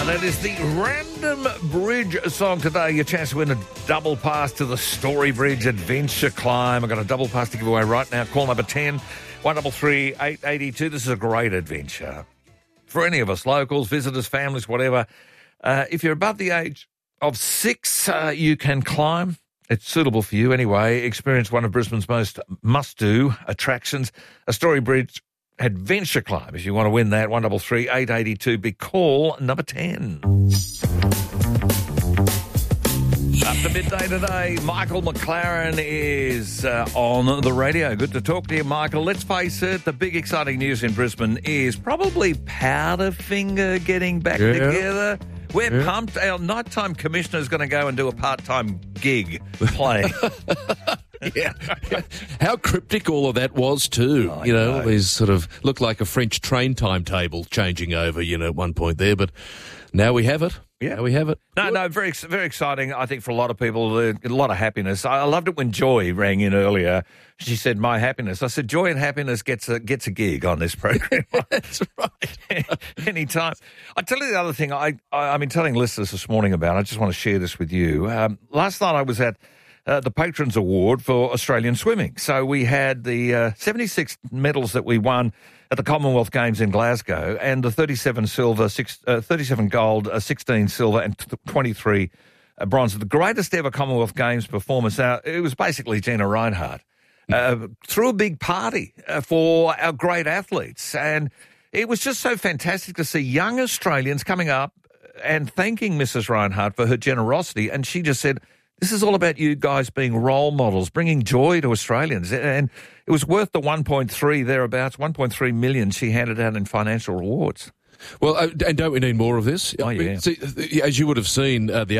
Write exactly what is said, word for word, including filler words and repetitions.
That is the Random Bridge song today. Your chance to win a double pass to the Story Bridge Adventure Climb. I've got a double pass to give away right now. Call number ten, one three three, eight eight two. This is a great adventure for any of us, locals, visitors, families, whatever. Uh, if you're above the age of six, uh, you can climb. It's suitable for you anyway. Experience one of Brisbane's most must-do attractions, a Story Bridge Adventure Climb. If you want to win that, one three three, eight eight two, big call number ten. Up to midday today, Michael McLaren is uh, on the radio. Good to talk to you, Michael. Let's face it, the big exciting news in Brisbane is probably Powderfinger getting back yeah. together. We're yeah. pumped. Our nighttime commissioner is going to go and do a part-time gig playing. Yeah. How cryptic all of that was too. Oh, you know, know, all these sort of looked like a French train timetable changing over, you know, at one point there, but now we have it. Yeah. Now we have it. No, Good. no, very, very exciting, I think, for a lot of people. Uh, a lot of happiness. I, I loved it when Joy rang in earlier. She said, my happiness. I said, Joy and happiness gets a gets a gig on this program. That's right. Anytime. I tell you the other thing I, I, I've been telling listeners this morning about, I just want to share this with you. Um, last night I was at Uh, the Patrons Award for Australian Swimming. So we had the uh, seventy-six medals that we won at the Commonwealth Games in Glasgow, and the thirty-seven silver, six, uh, thirty-seven gold, uh, sixteen silver, and twenty-three uh, bronze. The greatest ever Commonwealth Games performance. Now, it was basically Gina Reinhardt uh, threw a big party uh, for our great athletes, and it was just so fantastic to see young Australians coming up and thanking Missus Reinhardt for her generosity, and she just said, this is all about you guys being role models, bringing joy to Australians. And it was worth the one point three thereabouts, one point three million she handed out in financial rewards. Well, uh, and don't we need more of this? Oh, yeah. See, as you would have seen, uh, the